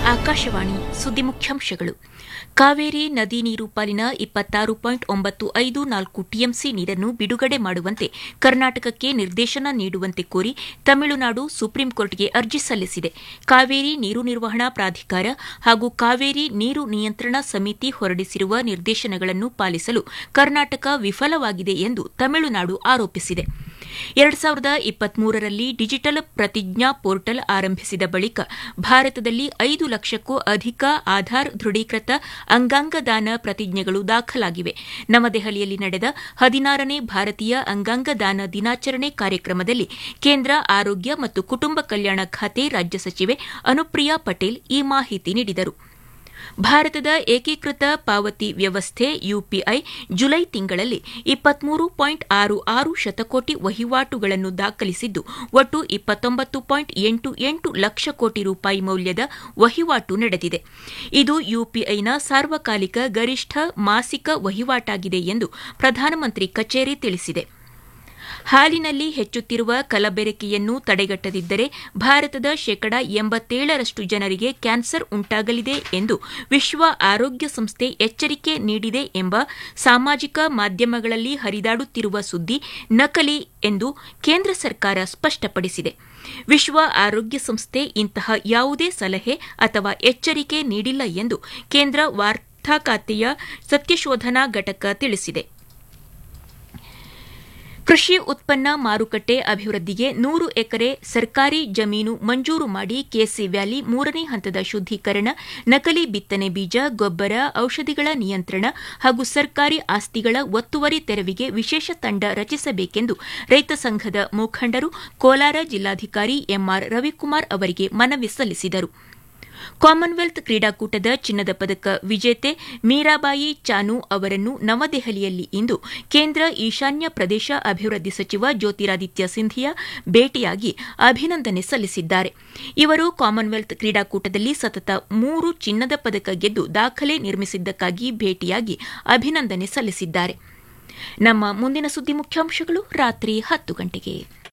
ಆಕಾಶವಾಣಿ ಸುದ್ದಿ ಮುಖ್ಯಾಂಶಗಳು. ಕಾವೇರಿ ನದಿ ನೀರು ಪಾಲಿನ 26.954 ಟಿಎಂಸಿ ನೀರನ್ನು ಬಿಡುಗಡೆ ಮಾಡುವಂತೆ ಕರ್ನಾಟಕಕ್ಕೆ ನಿರ್ದೇಶನ ನೀಡುವಂತೆ ಕೋರಿ ತಮಿಳುನಾಡು ಸುಪ್ರೀಂಕೋರ್ಟ್ಗೆ ಅರ್ಜಿ ಸಲ್ಲಿಸಿದೆ. ಕಾವೇರಿ ನೀರು ನಿರ್ವಹಣಾ ಪ್ರಾಧಿಕಾರ ಹಾಗೂ ಕಾವೇರಿ ನೀರು ನಿಯಂತ್ರಣ ಸಮಿತಿ ಹೊರಡಿಸಿರುವ ನಿರ್ದೇಶನಗಳನ್ನು ಪಾಲಿಸಲು ಕರ್ನಾಟಕ ವಿಫಲವಾಗಿದೆ ಎಂದು ತಮಿಳುನಾಡು ಆರೋಪಿಸಿದೆ. 2023ರಲ್ಲಿ ಡಿಜಿಟಲ್ ಪ್ರತಿಜ್ಞಾ ಪೋರ್ಟಲ್ ಆರಂಭಿಸಿದ ಬಳಿಕ ಭಾರತದಲ್ಲಿ 5 ಲಕ್ಷಕ್ಕೂ ಅಧಿಕ ಆಧಾರ್ ದೃಢೀಕೃತ ಅಂಗಾಂಗ ದಾನ ಪ್ರತಿಜ್ಞೆಗಳು ದಾಖಲಾಗಿವೆ. ನವದೆಹಲಿಯಲ್ಲಿ ನಡೆದ 16ನೇ ಭಾರತೀಯ ಅಂಗಾಂಗ ದಾನ ದಿನಾಚರಣೆ ಕಾರ್ಯಕ್ರಮದಲ್ಲಿ ಕೇಂದ್ರ ಆರೋಗ್ಯ ಮತ್ತು ಕುಟುಂಬ ಕಲ್ಯಾಣ ಖಾತೆ ರಾಜ್ಯ ಸಚಿವೆ ಅನುಪ್ರಿಯಾ ಪಟೇಲ್ ಈ ಮಾಹಿತಿ ನೀಡಿದರು. ಭಾರತದ ಏಕೀಕೃತ ಪಾವತಿ ವ್ಯವಸ್ಥೆ ಯುಪಿಐ ಜುಲೈ ತಿಂಗಳಲ್ಲಿ 23.66 ಶತಕೋಟಿ ವಹಿವಾಟುಗಳನ್ನು ದಾಖಲಿಸಿದ್ದು, ಒಟ್ಟು 29.88 ಲಕ್ಷ ಕೋಟಿ ರೂಪಾಯಿ ಮೌಲ್ಯದ ವಹಿವಾಟು ನಡೆದಿದೆ. ಇದು ಯುಪಿಐನ ಸಾರ್ವಕಾಲಿಕ ಗರಿಷ್ಠ ಮಾಸಿಕ ವಹಿವಾಟಾಗಿದೆ ಎಂದು ಪ್ರಧಾನಮಂತ್ರಿ ಕಚೇರಿ ತಿಳಿಸಿದೆ. ಹಾಲಿನಲ್ಲಿ ಹೆಚ್ಚುತ್ತಿರುವ ಕಲಬೆರಕೆಯನ್ನು ತಡೆಗಟ್ಟದಿದ್ದರೆ ಭಾರತದ 87% ಜನರಿಗೆ ಕ್ಯಾನ್ಸರ್ ಉಂಟಾಗಲಿದೆ ಎಂದು ವಿಶ್ವ ಆರೋಗ್ಯ ಸಂಸ್ಥೆ ಎಚ್ಚರಿಕೆ ನೀಡಿದೆ ಎಂಬ ಸಾಮಾಜಿಕ ಮಾಧ್ಯಮಗಳಲ್ಲಿ ಹರಿದಾಡುತ್ತಿರುವ ಸುದ್ದಿ ನಕಲಿ ಎಂದು ಕೇಂದ್ರ ಸರ್ಕಾರ ಸ್ಪಷ್ಟಪಡಿಸಿದೆ. ವಿಶ್ವ ಆರೋಗ್ಯ ಸಂಸ್ಥೆ ಇಂತಹ ಯಾವುದೇ ಸಲಹೆ ಅಥವಾ ಎಚ್ಚರಿಕೆ ನೀಡಿಲ್ಲ ಎಂದು ಕೇಂದ್ರ ವಾರ್ತಾ ಖಾತೆಯ ಸತ್ಯಶೋಧನಾ ಘಟಕ ತಿಳಿಸಿದೆ. ಕೃಷಿ ಉತ್ಪನ್ನ ಮಾರುಕಟ್ಟೆ ಅಭಿವೃದ್ಧಿಗೆ 100 ಎಕರೆ ಸರ್ಕಾರಿ ಜಮೀನು ಮಂಜೂರು ಮಾಡಿ ಕೆಸಿ ವ್ಯಾಲಿ 3ನೇ ಹಂತದ ಶುದ್ದೀಕರಣ, ನಕಲಿ ಬಿತ್ತನೆ ಬೀಜ, ಗೊಬ್ಬರ, ಔಷಧಿಗಳ ನಿಯಂತ್ರಣ ಹಾಗೂ ಸರ್ಕಾರಿ ಆಸ್ತಿಗಳ ಒತ್ತುವರಿ ತೆರವಿಗೆ ವಿಶೇಷ ತಂಡ ರಚಿಸಬೇಕೆಂದು ರೈತ ಸಂಘದ ಮುಖಂಡರು ಕೋಲಾರ ಜಿಲ್ಲಾಧಿಕಾರಿ ಎಂಆರ್ ರವಿಕುಮಾರ್ ಅವರಿಗೆ ಮನವಿ ಸಲ್ಲಿಸಿದರು. ಕಾಮನ್ವೆಲ್ತ್ ಕ್ರೀಡಾಕೂಟದ ಚಿನ್ನದ ಪದಕ ವಿಜೇತೆ ಮೀರಾಬಾಯಿ ಚಾನು ಅವರನ್ನು ನವದೆಹಲಿಯಲ್ಲಿ ಇಂದು ಕೇಂದ್ರ ಈಶಾನ್ಯ ಪ್ರದೇಶ ಅಭಿವೃದ್ಧಿ ಸಚಿವ ಜ್ಯೋತಿರಾದಿತ್ಯ ಸಿಂಧಿಯಾ ಭೇಟಿಯಾಗಿ ಅಭಿನಂದನೆ ಸಲ್ಲಿಸಿದ್ದಾರೆ. ಇವರು ಕಾಮನ್ವೆಲ್ತ್ ಕ್ರೀಡಾಕೂಟದಲ್ಲಿ ಸತತ 3 ಚಿನ್ನದ ಪದಕ ಗೆದ್ದು ದಾಖಲೆ ನಿರ್ಮಿಸಿದ್ದಕ್ಕಾಗಿ ಭೇಟಿಯಾಗಿ ಅಭಿನಂದನೆ ಸಲ್ಲಿಸಿದ್ದಾರೆ. ನಮ್ಮ ಮುಂದಿನ ಸುದ್ದಿ ಮುಖ್ಯಾಂಶಗಳು ರಾತ್ರಿ 10 ಗಂಟೆಗೆ.